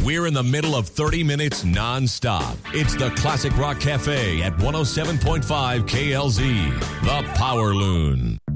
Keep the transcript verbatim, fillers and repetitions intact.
We're in the middle of thirty minutes nonstop. It's the Classic Rock Cafe at one oh seven point five K L Z, the Power Loon.